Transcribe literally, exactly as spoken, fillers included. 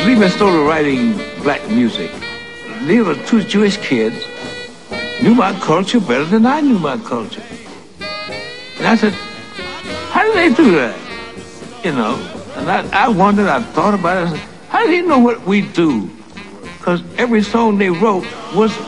Leaving started writing black music. They were two Jewish kids, knew my culture better than I knew my culture. And I said, how do they do that? You know, and I, I wondered, I thought about it, I said, how do they know what we do? Because every song they wrote was